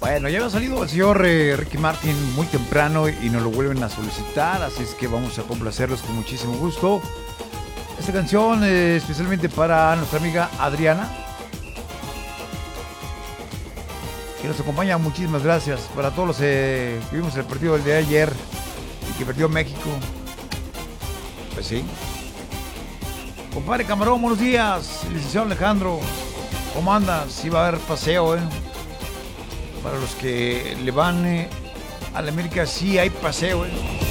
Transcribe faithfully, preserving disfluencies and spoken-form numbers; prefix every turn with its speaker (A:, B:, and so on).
A: Bueno, ya había salido el señor eh, Ricky Martin muy temprano y nos lo vuelven a solicitar, así es que vamos a complacerlos con muchísimo gusto. Esta canción eh, especialmente para nuestra amiga Adriana, que nos acompaña. Muchísimas gracias. Para todos los eh, que vimos el partido del de ayer y que perdió México. Pues sí. Compadre Camarón, buenos días. Licenciado Alejandro, ¿cómo andas? Sí va a haber paseo, ¿eh? Para los que le van eh, a la América, sí hay paseo, ¿eh?